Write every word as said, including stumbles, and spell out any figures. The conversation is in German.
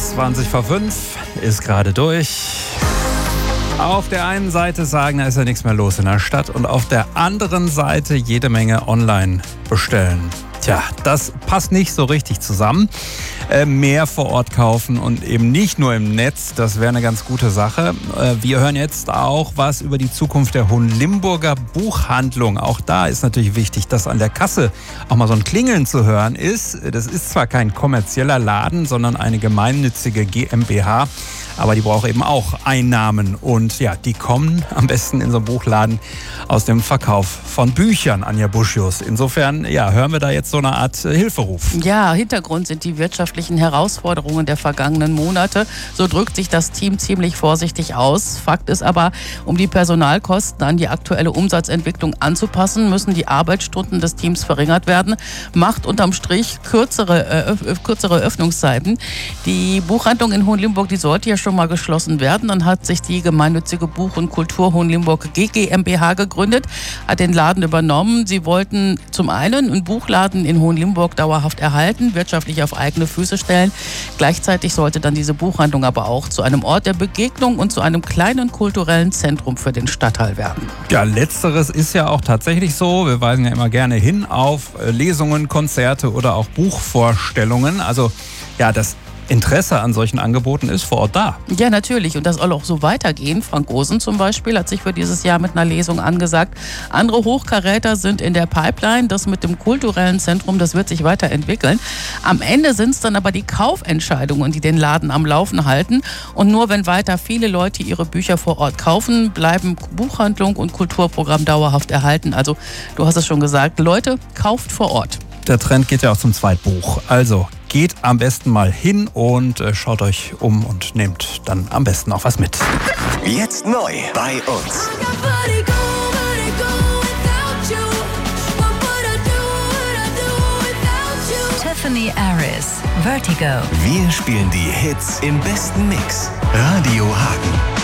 zwanzig vor fünf ist gerade durch. Auf der einen Seite sagen, da ist ja nichts mehr los in der Stadt und auf der anderen Seite jede Menge online bestellen. Tja, das passt nicht so richtig zusammen. Äh, mehr vor Ort kaufen und eben nicht nur im Netz, das wäre eine ganz gute Sache. Äh, wir hören jetzt auch was über die Zukunft der Hohenlimburger Buchhandlung. Auch da ist natürlich wichtig, dass an der Kasse auch mal so ein Klingeln zu hören ist. Das ist zwar kein kommerzieller Laden, sondern eine gemeinnützige GmbH. Aber die braucht eben auch Einnahmen und ja, die kommen am besten in so einem Buchladen aus dem Verkauf von Büchern, Anja Buschius. Insofern, ja, hören wir da jetzt so eine Art Hilferuf. Ja, Hintergrund sind die wirtschaftlichen Herausforderungen der vergangenen Monate. So drückt sich das Team ziemlich vorsichtig aus. Fakt ist aber, um die Personalkosten an die aktuelle Umsatzentwicklung anzupassen, müssen die Arbeitsstunden des Teams verringert werden. Macht unterm Strich kürzere, äh, kürzere Öffnungszeiten. Die Buchhandlung in Hohenlimburg, die sollte ja schon mal geschlossen werden. Dann hat sich die gemeinnützige Buch- und Kultur Hohenlimburg GmbH gegründet, hat den Laden übernommen. Sie wollten zum einen einen Buchladen in Hohenlimburg dauerhaft erhalten, wirtschaftlich auf eigene Füße stellen. Gleichzeitig sollte dann diese Buchhandlung aber auch zu einem Ort der Begegnung und zu einem kleinen kulturellen Zentrum für den Stadtteil werden. Ja, letzteres ist ja auch tatsächlich so. Wir weisen ja immer gerne hin auf Lesungen, Konzerte oder auch Buchvorstellungen. Also ja, das Interesse an solchen Angeboten ist vor Ort da. Ja, natürlich. Und das soll auch so weitergehen. Frank Gosen zum Beispiel hat sich für dieses Jahr mit einer Lesung angesagt. Andere Hochkaräter sind in der Pipeline. Das mit dem kulturellen Zentrum, das wird sich weiterentwickeln. Am Ende sind es dann aber die Kaufentscheidungen, die den Laden am Laufen halten. Und nur wenn weiter viele Leute ihre Bücher vor Ort kaufen, bleiben Buchhandlung und Kulturprogramm dauerhaft erhalten. Also, du hast es schon gesagt, Leute, kauft vor Ort. Der Trend geht ja auch zum Zweitbuch. Also geht am besten mal hin und äh, schaut euch um und nehmt dann am besten auch was mit. Jetzt neu bei uns. Tiffany Aris, Vertigo. Wir spielen die Hits im besten Mix. Radio Hagen.